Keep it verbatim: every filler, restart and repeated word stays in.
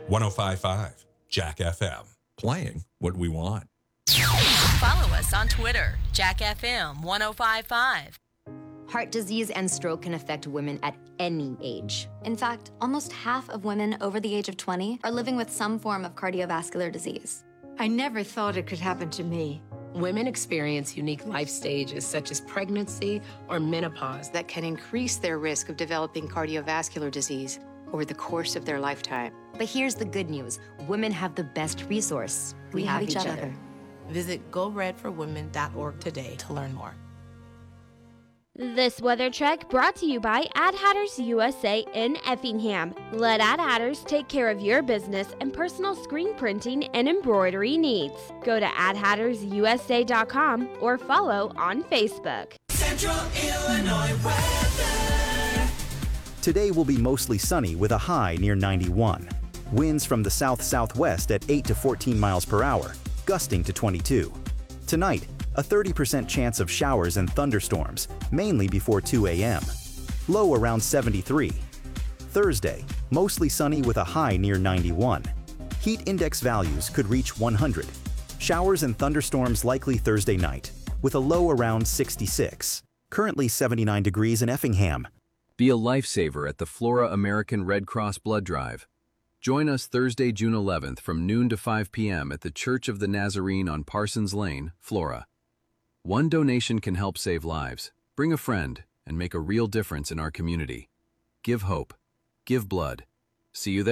one oh five point five Jack F M. Playing what we want. Follow us on Twitter, Jack F M one oh five point five. Heart disease and stroke can affect women at any age. In fact, almost half of women over the age of twenty are living with some form of cardiovascular disease. I never thought it could happen to me. Women experience unique life stages such as pregnancy or menopause that can increase their risk of developing cardiovascular disease over the course of their lifetime. But here's the good news. Women have the best resource. We, we have, have each, each other. other. Visit go red for women dot org today to learn more. This weather check brought to you by Ad Hatters U S A in Effingham. Let Ad Hatters take care of your business and personal screen printing and embroidery needs. Go to ad hatters u s a dot com or follow on Facebook. Central Illinois weather. Today will be mostly sunny with a high near ninety-one. Winds from the south-southwest at eight to fourteen miles per hour, gusting to twenty-two. Tonight, a thirty percent chance of showers and thunderstorms, mainly before two a m Low around seventy-three. Thursday, mostly sunny with a high near ninety-one. Heat index values could reach one hundred. Showers and thunderstorms likely Thursday night, with a low around sixty-six. Currently seventy-nine degrees in Effingham. Be a lifesaver at the Flora American Red Cross Blood Drive. Join us Thursday, June eleventh from noon to five p m at the Church of the Nazarene on Parsons Lane, Flora. One donation can help save lives. Bring a friend and make a real difference in our community. Give hope. Give blood. See you there.